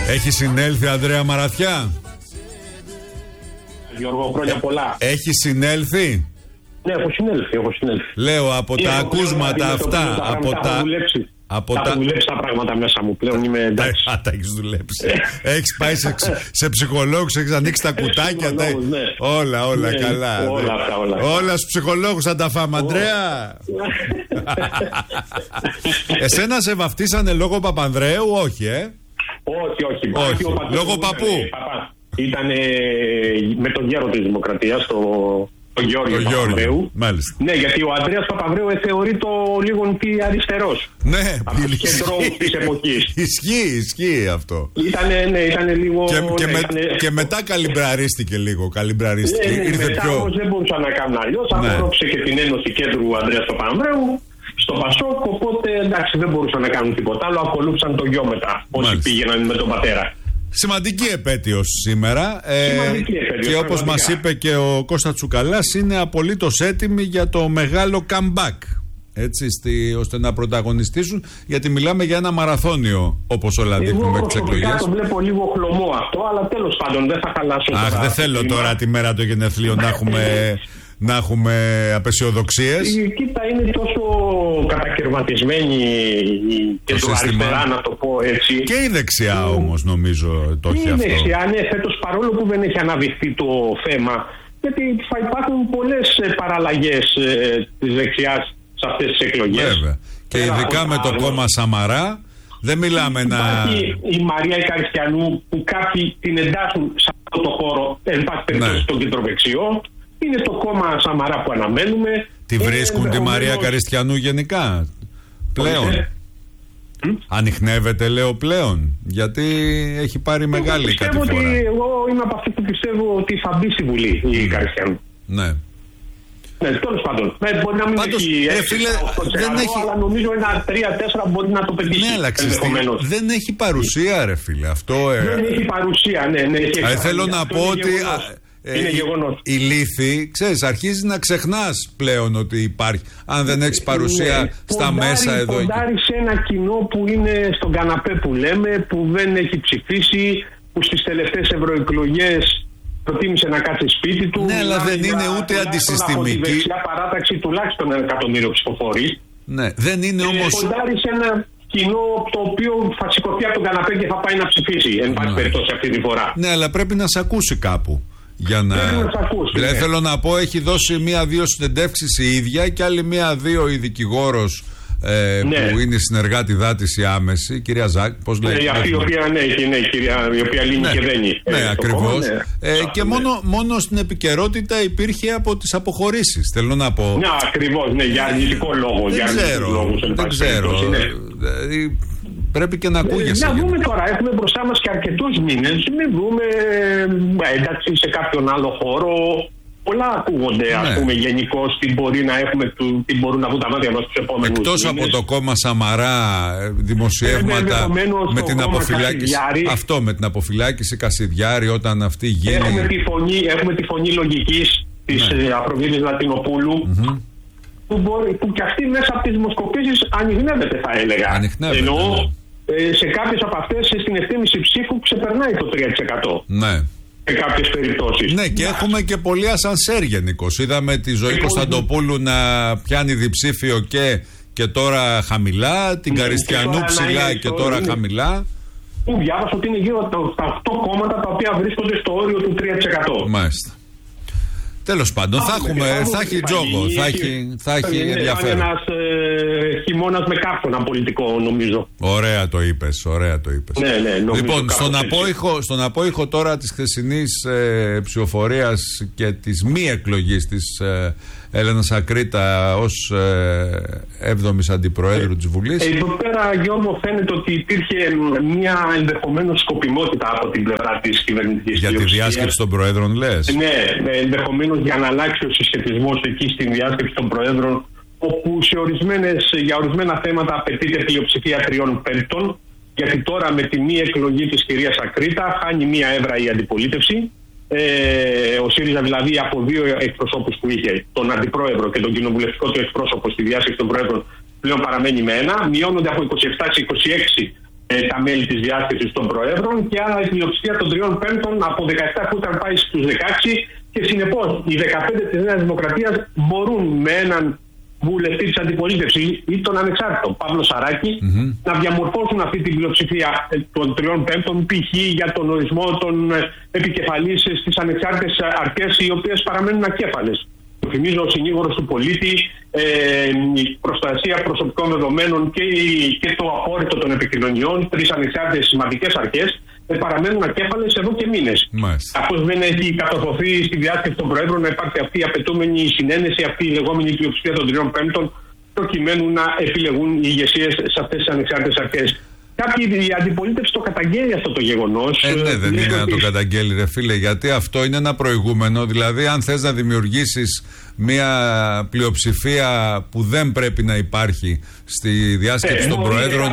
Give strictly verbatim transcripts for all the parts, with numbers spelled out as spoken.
Έχει συνέλθει, Ανδρέα Μαραθιά? Γιώργο, χρόνια πολλά. Έχει συνέλθει? Ναι, έχω συνέλθει, έχω συνέλθει. Λέω από τα ακούσματα αυτά, από τα... Από τα... Έχω δουλέψει τα πράγματα μέσα μου πλέον, είμαι εντάξει. Α, τα έχεις δουλέψει. Έχεις πάει σε, σε ψυχολόγους, έχεις ανοίξει τα κουτάκια. Ναι. Όλα, όλα ναι, καλά. Όλα, αυτά, όλα, όλα στους ψυχολόγους θα τα φάμε, Ανδρέα. Εσένα σε βαφτίσανε λόγω Παπανδρέου, όχι, ε? Όχι, όχι. όχι. όχι. Λόγω παππού. Ήταν με τον γέρο της Δημοκρατίας, το... Ο Γιώργος Παπανδρέου. Μάλιστα. Ναι, γιατί ο Ανδρέας Παπανδρέου θεωρεί το λίγο τι αριστερός. Ναι, από τους κεντρώους της εποχής. Ισχύει, ισχύει αυτό. Ήτανε, ναι, ήτανε λίγο... Και, και, ναι, με, ήτανε... και μετά καλυμπραρίστηκε λίγο, καλυμπραρίστηκε. Ναι, ναι, ήρθε μετά πιο... όμως δεν μπορούσαν να κάνουν αλλιώς. Ναι. Απορρόψε και την Ένωση Κέντρου Ανδρέας Παπανδρέου στο Πασόκ, οπότε εντάξει δεν μπορούσαν να κάνουν τίποτα άλλο. Ακολούθησαν το γιο μετά, όσοι πήγαιναν με τον πατέρα. Σημαντική επέτειος σήμερα. Σημαντική ε, επέτειος, και όπως μας είπε και ο Κώστας Τσουκαλάς, είναι απολύτως έτοιμοι για το μεγάλο comeback. Έτσι, στη, ώστε να πρωταγωνιστήσουν, γιατί μιλάμε για ένα μαραθώνιο, όπως όλα δείχνουν μέχρι τις εκλογές. Εγώ το βλέπω λίγο χλωμό αυτό, αλλά τέλος πάντων δεν θα χαλάσω. Αχ, δεν θέλω τώρα τη μέρα των γενεθλίων να έχουμε... να έχουμε απεσιοδοξίες. Κοίτα, είναι τόσο κατακαιρματισμένη η κεντροαριστερά, να το πω έτσι. Και η δεξιά mm. όμως νομίζω το έχει αυτό. Η δεξιά, ναι, φέτος, παρόλο που δεν έχει αναδειχθεί το θέμα, γιατί θα υπάρχουν πολλές παραλλαγές ε, της δεξιάς σε αυτές τις εκλογές. Βέβαια. Και ειδικά με το κόμμα Σαμαρά, δεν μιλάμε να... Υπάρχει η Μαρία Ικαριστιανού που κάποιοι την εντάσσουν σε αυτό το χώρο, εν πάση περιπτώσει ναι. στον κεντροδεξιό. Είναι το κόμμα Σαμαρά που αναμένουμε. Τη βρίσκουν ε, τη Μαρία Καριστιανού γενικά πλέον? Ε, Ανιχνεύεται, λέω, πλέον, γιατί έχει πάρει εγώ μεγάλη κατηφορά. Ότι εγώ είμαι από αυτοί που πιστεύω ότι θα μπει στη Βουλή η mm. Καριστιανού. Ναι. Ναι, τέλος πάντων. Ε, μπορεί να μην Πάντως, έχει ε, φίλε, δεν έχει... αλλά νομίζω ένα τρία τέσσερα μπορεί να το πετύχει. Ναι, αλλά δεν έχει παρουσία, ρε φίλε. Αυτό, ε... Δεν έχει παρουσία, ναι. ναι έχει ε, θέλω να πω ότι... Ε, είναι γεγονός. Η λύθη, ξέρεις, αρχίζει να ξεχνάς πλέον ότι υπάρχει. Αν δεν έχεις παρουσία ναι, στα ποντάρει, μέσα εδώ. Ποντάρει σε ένα κοινό που είναι στον καναπέ που λέμε, που δεν έχει ψηφίσει, που στις τελευταίες ευρωεκλογές προτίμησε να κάτσει σπίτι του. Ναι, αλλά δεν είναι ούτε αντισυστημική. Από τη δεξιά παράταξη τουλάχιστον ένα εκατομμύριο ψηφοφορείς. Ναι, δεν είναι όμως. Ποντάρει σε ένα κοινό το οποίο θα σηκωθεί από τον καναπέ και θα πάει να ψηφίσει, εν πάση περιπτώσει αυτή τη φορά. Ναι, αλλά πρέπει να σε ακούσει κάπου. Για να... ακούσει, δηλαδή ναι. θέλω να πω, έχει δώσει μία-δύο συνεντεύξεις η ίδια και άλλη μία-δύο η δικηγόρος ε, ναι. που είναι συνεργάτη δάτης η άμεση, η κυρία Ζάκ, πώς λέει. Ναι, αυτή η οποία, ναι, ναι, η, κυρία, η οποία λύνει ναι. και δένει. Ναι, ε, ακριβώς. Ναι. Ε, και ναι. μόνο, μόνο στην επικαιρότητα υπήρχε από τις αποχωρήσεις. Θέλω να πω. Ναι, ακριβώς, ναι, για αρνητικό λόγο. Δεν για ξέρω. Λόγους, δεν ξέρω. Δηλαδή, πρέπει και να ακούγεσαι. Να δούμε τώρα, έχουμε μπροστά μας και αρκετούς μήνες. Μην δούμε ένταξη σε κάποιον άλλο χώρο. Πολλά ακούγονται, ναι. ας πούμε, γενικώς τι μπορεί να έχουμε, τι μπορούν να βγουν τα μάτια μας τους επόμενους Εκτός μήνες. από το κόμμα Σαμαρά, δημοσιεύματα ε, με την αποφυλάκηση. Αυτό, με την αποφυλάκηση Κασιδιάρη, όταν αυτή γίνει. Έχουμε τη φωνή, έχουμε τη φωνή λογικής της ναι. Αφροδίτης Λατινοπούλου. Mm-hmm. Που, μπορεί, που και αυτή μέσα από τις δημοσκοπήσεις ανιχνεύεται, θα έλεγα. Ανιχνεύεται. Ενώ ναι. ε, σε κάποιες από αυτές στην εκτίμηση ψήφου ξεπερνάει το τρία τοις εκατό. Ναι. Σε κάποιες περιπτώσεις. Ναι, και έχουμε και πολύ ασανσέρ γενικώς. Είδαμε τη Ζωή ε, Κωνσταντοπούλου να πιάνει διψήφιο και, και τώρα χαμηλά, την ναι, Καριστιανού ψηλά και τώρα είναι. χαμηλά. Που διάβασα ότι είναι γύρω από τα οκτώ κόμματα τα οποία βρίσκονται στο όριο του τρία τοις εκατό. Μάλιστα. Τέλος πάντων, θα, έχουμε, θα έχει τζόγο, θα έχει, θα έχει ενδιαφέρον. Είναι ένας ε, χειμώνας με κάψονα πολιτικό, νομίζω. Ωραία το είπες, ωραία το είπες. Ναι, ναι, λοιπόν, στον απόϊχο, στον απόϊχο τώρα της χθεσινής ε, ψηφοφορίας και της μη εκλογής της ε, Έλενας Ακρίτα ως ε, έβδομης αντιπροέδρου ε, της Βουλής. Εδώ πέρα, Γιώργο, φαίνεται ότι υπήρχε μια ενδεχομένως σκοπιμότητα από την πλευρά της κυβερνητικής. Για τη διάσκεψη των προέδρων, λες. Ναι, ενδεχομένως για να αλλάξει ο συσχετισμός εκεί στην διάσκεψη των προέδρων, όπου σε ορισμένες, για ορισμένα θέματα απαιτείται πλειοψηφία τριών πέμπτων, γιατί τώρα με τη μη εκλογή της κυρίας Ακρίτα χάνει μία έδρα η αντιπολίτευση. Ε, ο ΣΥΡΙΖΑ δηλαδή από δύο εκπροσώπους που είχε, τον αντιπρόεδρο και τον κοινοβουλευτικό του εκπρόσωπο στη διάσκεψη των προέδρων, πλέον παραμένει με ένα. Μειώνονται από είκοσι επτά σε είκοσι έξι ε, τα μέλη της διάσκεψης των Προέδρων και άρα η πλειοψηφία των τριών πέμπτων από δεκαεπτά που ήταν πάει στους δεκαέξι και συνεπώς οι δεκαπέντε της Νέας Δημοκρατίας μπορούν με έναν βουλευτή της αντιπολίτευσης ή τον ανεξάρτητο Παύλο Σαράκη mm-hmm. να διαμορφώσουν αυτή την πλειοψηφία των τριών πέμπτων π.χ. για τον ορισμό των επικεφαλής στις ανεξάρτητες αρχές οι οποίες παραμένουν ακέφαλες. Το θυμίζω ο συνήγορος του πολίτη, ε, η προστασία προσωπικών δεδομένων και, η, και το απόρριτο των επικοινωνιών, τρεις ανεξάρτητες σημαντικές αρχές, ε, παραμένουν ακέφαλες εδώ και μήνες. Καθώς δεν έχει κατορθωθεί στη διάσκεψη των Προέδρων να υπάρχει αυτή η απαιτούμενη συνένεση, αυτή η λεγόμενη πλειοψηφία των τριών πέμπτων, προκειμένου να επιλεγούν οι ηγεσίες σε αυτές τις ανεξάρτητες αρχές. Κάποιοι η αντιπολίτευση το καταγγέλει αυτό το γεγονός. Ε, ναι, δεν είναι να το καταγγέλει, ρε φίλε, γιατί αυτό είναι ένα προηγούμενο. Δηλαδή, αν θες να δημιουργήσεις μια πλειοψηφία που δεν πρέπει να υπάρχει στη διάσκεψη ε, των Προέδρων,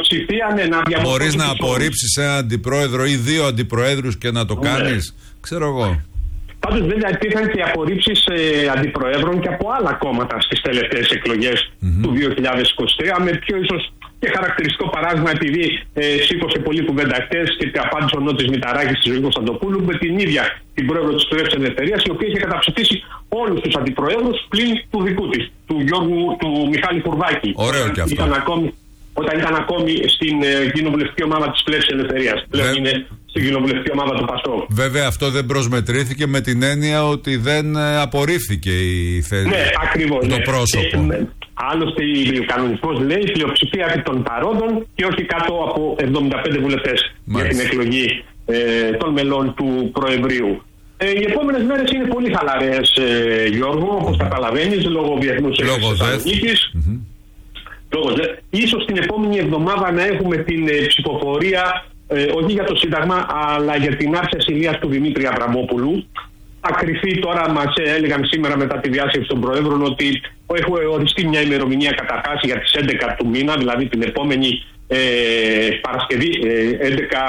ναι, μπορείς να απορρίψεις έναν αντιπρόεδρο ή δύο αντιπροέδρους και να το ναι. κάνεις. Ξέρω εγώ. Πάντως βέβαια υπήρχαν και απορρίψεις ε, αντιπροέδρων και από άλλα κόμματα στις τελευταίες εκλογές mm-hmm. του δύο χιλιάδες είκοσι τρία, με πιο ίσως και χαρακτηριστικό παράδειγμα, επειδή ε, σήκωσε πολύ κουβέντα χτες και απάντησε ο Νότης Μηταράκης στη ζωή Κωνσταντοπούλου με την ίδια την πρόεδρο της Φιλελεύθερης Ελευθερίας, η οποία είχε καταψηφίσει όλους τους αντιπροέδρους πλην του δικού της, του Γιώργου, του Μιχάλη Κουρβάκη. Ωραίο και αυτό. Ήταν ακόμη, όταν ήταν ακόμη στην ε, κοινοβουλευτική ομάδα της Φιλελεύθερης Ελευθερίας. Πλέον είναι στην κοινοβουλευτική ομάδα του Πασόκ. Βέβαια αυτό δεν προσμετρήθηκε με την έννοια ότι δεν ε, απορρίφθηκε η θέση. Ναι, ακριβώς. Το ναι. πρόσωπο. Ε, Άλλωστε, ο κανονισμός λέει η πλειοψηφία των παρόντων και όχι κάτω από εβδομήντα πέντε βουλευτές για την εκλογή ε, των μελών του Προεδρείου. Ε, οι επόμενες μέρες είναι πολύ χαλαρές, ε, Γιώργο, όπως καταλαβαίνεις, λόγω διεθνούς έκθεσης της Θεσσαλονίκης. Mm-hmm. Λόγω δε. Ίσως την επόμενη εβδομάδα να έχουμε την ε, ψηφοφορία, ε, όχι για το Σύνταγμα, αλλά για την άρση ασυλίας του Δημήτρη Αβραμόπουλου. Ακριθεί τώρα, μας έλεγαν σήμερα μετά τη διάσκεψη των Προέδρων ότι έχω οριστεί μια ημερομηνία καταρχάς για τις έντεκα του μήνα, δηλαδή την επόμενη ε, Παρασκευή, ε, έντεκα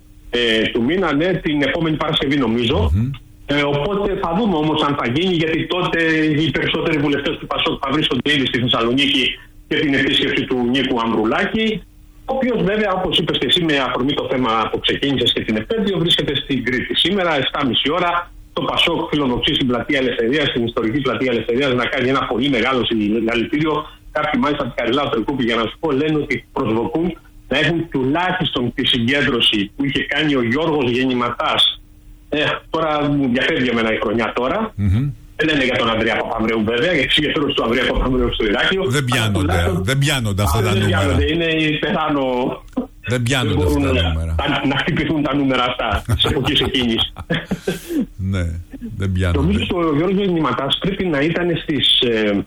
ε, του μήνα, ναι, την επόμενη Παρασκευή νομίζω. Mm-hmm. Ε, οπότε θα δούμε όμως αν θα γίνει, γιατί τότε οι περισσότεροι βουλευτές του Πασόκ θα βρίσκονται ήδη στη Θεσσαλονίκη και την επίσκεψη του Νίκου Ανδρουλάκη, ο οποίος βέβαια, όπως είπες και εσύ, με αφορμή το θέμα που ξεκίνησες και την επέτειο, βρίσκεται στην Κρήτη σήμερα, επτά και μισή ώρα. Το Πασόκ φιλοδοξεί στην Πλατεία Ελευθερίας, στην ιστορική Πλατεία Ελευθερίας, να κάνει ένα πολύ μεγάλο συλλαλητήριο. Κάποιοι μάλιστα από την Καριλάου Τρικούπη, για να σου πω, λένε ότι προσδοκούν να έχουν τουλάχιστον τη συγκέντρωση που είχε κάνει ο Γιώργος Γεννηματάς. Ε, τώρα μου διαφεύγει εμένα η χρονιά τώρα. Mm-hmm. Δεν λένε για τον Ανδρέα Παπανδρέου βέβαια, για τη συγκέντρωση του Ανδρέα Παπανδρέου στο Ηράκλειο. Δεν πιάνονται, δεν πιάνονται αυτά τα νούμερα. Είναι υπεράνω. Δεν πιάνονται αυτά τα νούμερα. Να χτυπηθούν τα νούμερα αυτά της εποχής εκείνης. Ναι, δεν πιάνονται. Νομίζω ότι ο Γιώργος Γεννηματάς πρέπει να ήταν στις, ε,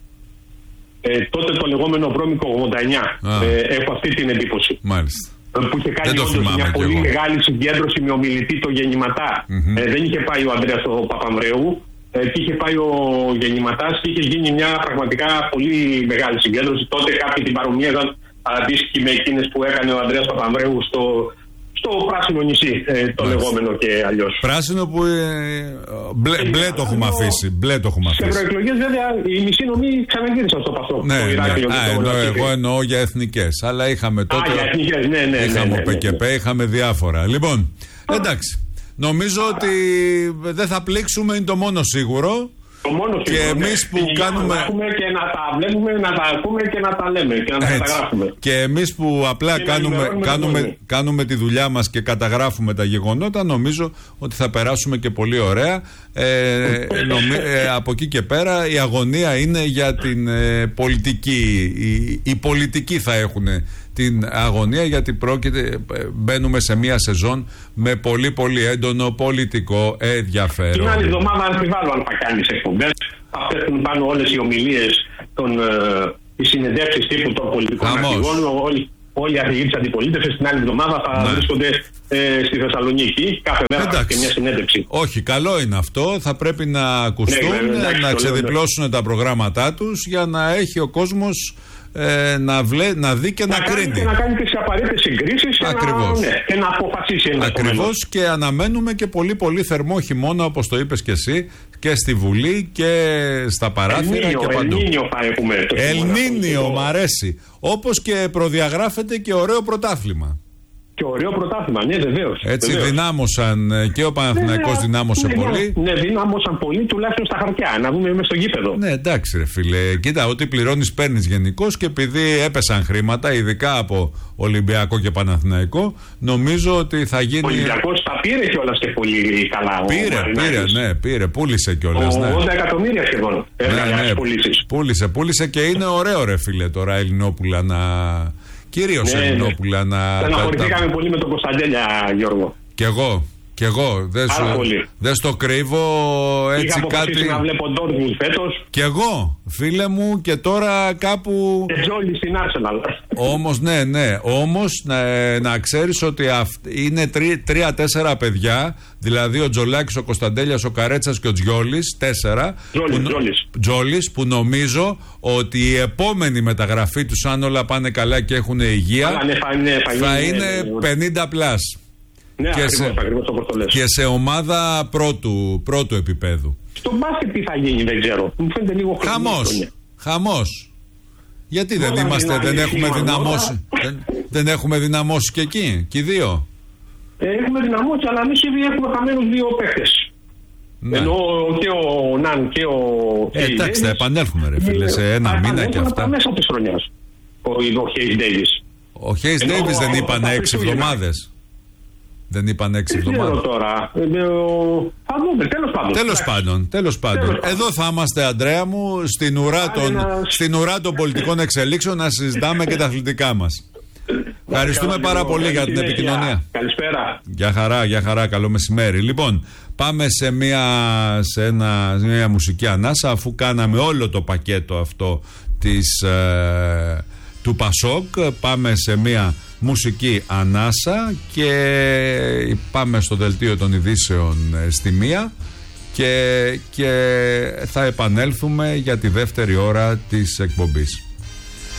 ε, τότε το λεγόμενο βρώμικο ογδόντα εννιά. Ε, έχω αυτή την εντύπωση. Μάλιστα. Που είχε κάνει όντως μια πολύ εγώ. μεγάλη συγκέντρωση με ομιλητή το Γεννηματά. Mm-hmm. Ε, δεν είχε πάει ο Ανδρέας ο Παπανδρέου. Ε, και είχε πάει ο Γεννηματάς και είχε γίνει μια πραγματικά πολύ μεγάλη συγκέντρωση. Τότε κάποιοι την παρομοίαζαν αντίστοιχη με εκείνες που έκανε ο Ανδρέας Παπανδρέου στο, στο Πράσινο νησί, ε, το Μάλιστα. λεγόμενο και αλλιώς. Πράσινο που ε, μπλε, ε, μπλε το έχουμε αφήσει. Μπλε το έχουμε αφήσει. Σε προεκλογές βέβαια οι μισοί νομοί ξαναγύρισαν στο Πασόκ. Ναι, ναι. Α, εννοώ, εγώ εννοώ για εθνικές. Αλλά είχαμε τότε. Α, για εθνικές, ναι, ναι. Είχαμε ναι, ναι, ναι, ΠΚΠ, ναι. είχαμε διάφορα. Λοιπόν, εντάξει. Νομίζω ότι δεν θα πλήξουμε, είναι το μόνο σίγουρο. Το μόνο και εμείς που κάνουμε. Και να τα βλέπουμε, να τα ακούμε και να τα λέμε και να τα καταγράφουμε. Και εμείς που απλά και κάνουμε, κάνουμε, κάνουμε τη δουλειά μας και καταγράφουμε τα γεγονότα, νομίζω ότι θα περάσουμε και πολύ ωραία. Ε, νομι, ε, από εκεί και πέρα η αγωνία είναι για την ε, πολιτική. Οι, οι πολιτικοί θα έχουν την αγωνία, γιατί πρόκειται, μπαίνουμε σε μια σεζόν με πολύ πολύ έντονο πολιτικό ενδιαφέρον. Την άλλη εβδομάδα αμφιβάλλω αν θα κάνεις εκπομπές. Θα πέφτουν πάνω όλες οι ομιλίες, των, ε, οι συνεντεύξεις τύπου των πολιτικών αρχηγών. Όλοι, όλοι οι αρχηγοί της αντιπολίτευσης την άλλη εβδομάδα θα ναι. βρίσκονται ε, στη Θεσσαλονίκη. Κάθε μέρα και μια συνέντευξη. Όχι, καλό είναι αυτό. Θα πρέπει να ακουστούν, ναι, ναι, εντάξει, να ξεδιπλώσουν λέω, τα προγράμματά τους για να έχει ο κόσμος Ε, να, βλέ, να δει και να, να κρίνει. Και να κάνει τις απαραίτητες συγκρίσεις Ακριβώς. Και, να, ναι, και να αποφασίσει. Ακριβώς, και αναμένουμε και πολύ πολύ θερμό χειμώνα, όπως το είπες και εσύ, και στη Βουλή και στα παράθυρα Ελνίνιο, και παντού. Ελνίνιο θα έχουμε. Ελνίνιο, μ' αρέσει. Όπως και προδιαγράφεται και ωραίο πρωτάθλημα. Και ωραίο πρωτάθλημα, ναι, βεβαίως. Έτσι βεβαίως. δυνάμωσαν και ο Παναθηναϊκός ναι, δυνάμωσε ναι, πολύ. Ναι, δυνάμωσαν πολύ, τουλάχιστον στα χαρτιά. Να δούμε μέσα στο γήπεδο. Ναι, εντάξει, ρε φίλε. Κοίτα, ό,τι πληρώνεις παίρνεις γενικώς και επειδή έπεσαν χρήματα, ειδικά από Ολυμπιακό και Παναθηναϊκό, νομίζω ότι θα γίνει. Ο Ολυμπιακός τα πήρε κιόλας και πολύ καλά. Πήρε, πήρε, ναι, πήρε. Πούλησε κιόλας. Ναι. ογδόντα εκατομμύρια σχεδόν. Ναι, ναι, πουλήσεις. Πούλησε, πούλησε και είναι ωραίο, ρε φίλε, τώρα Ελληνόπουλα να. Κυρίως ναι, Ελληνόπουλα ναι. να. Στεναχωρηθήκαμε τα... πολύ με τον Κωνσταντέλια, Γιώργο. Κι εγώ. Κι εγώ. Δεν σου... δε στο κρύβω έτσι Είχα κάτι. Να βλέπω Ντόρτμουντ φέτος. Κι εγώ, φίλε μου, και τώρα κάπου. Και Τζόλι στην Arsenal. Όμως, ναι, ναι. Όμως να, να ξέρεις ότι αυ... είναι τρία-τέσσερα παιδιά, δηλαδή ο Τζολάκης, ο Κωνσταντέλιας, ο Καρέτσας και ο Τζιόλης, τέσσερα. Τζόλις, που... Τζόλις. Τζόλις, που νομίζω ότι η επόμενη μεταγραφή τους, αν όλα πάνε καλά και έχουν υγεία, Αλλά, ναι, θα είναι, θα θα είναι, είναι ναι, πενήντα πλάς. Ναι, και, ακριβώς, σε, ακριβώς, όπως το λες. και σε ομάδα πρώτου, πρώτου επίπεδου. Στο μπάσκετ τι θα γίνει, δεν ξέρω. Μου φαίνεται λίγο χρονικό. Χαμός. Χαμός. Γιατί δεν είμαστε, δεν έχουμε δυναμώσει. δεν, δεν έχουμε δυναμώσει και εκεί, και οι δύο. Ε, έχουμε δυναμώσει, αλλά εμείς ήδη έχουμε χαμένους δύο παίκτες. Ναι. Ενώ και ο Ναν και ο. Ε, εντάξει, θα επανέλθουμε, ρε φίλε, σε ένα μήνα και αυτά. Μέσα της χρονιάς. Ο Χέις Ντέιβις. Ο Χέις Ντέιβις δεν είπαν έξι εβδομάδες. Δεν είπαν έξι εβδομάδες. Τώρα. Ε, ο... Θα δούμε, τέλος πάντων. Τέλος πάντων, τέλος πάντων. Τέλος Εδώ θα είμαστε, Αντρέα μου, στην ουρά, των, ένα... στην ουρά των πολιτικών εξελίξεων να συζητάμε και τα αθλητικά μας. Ευχαριστούμε πάρα πολύ για την επικοινωνία. Καλησπέρα. Γεια χαρά, γεια χαρά, καλό μεσημέρι. Λοιπόν, πάμε σε μια, σε ένα, σε μια μουσική ανάσα, αφού κάναμε όλο το πακέτο αυτό της, ε, του Πασόκ. Πάμε σε μια μουσική ανάσα και πάμε στο δελτίο των ειδήσεων στη μία και, και θα επανέλθουμε για τη δεύτερη ώρα της εκπομπής.